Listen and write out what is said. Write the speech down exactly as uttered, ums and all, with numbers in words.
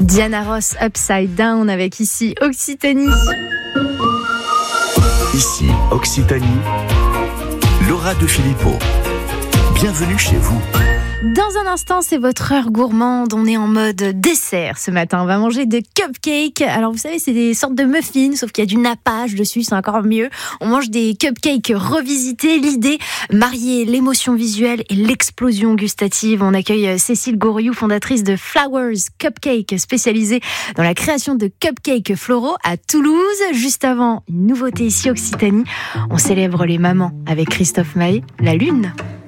Diana Ross, Upside Down, avec ici Occitanie. Ici Occitanie, Laura De Filippo. Bienvenue chez vous. Dans un instant, c'est votre heure gourmande. On est en mode dessert ce matin. On va manger des cupcakes. Alors, vous savez, c'est des sortes de muffins, sauf qu'il y a du nappage dessus, c'est encore mieux. On mange des cupcakes revisités. L'idée, marier l'émotion visuelle et l'explosion gustative. On accueille Cécile Goriou, fondatrice de Flowers Cupcake, spécialisée dans la création de cupcakes floraux à Toulouse. Juste avant, une nouveauté ici, Occitanie. On célèbre les mamans avec Christophe Maé, la lune.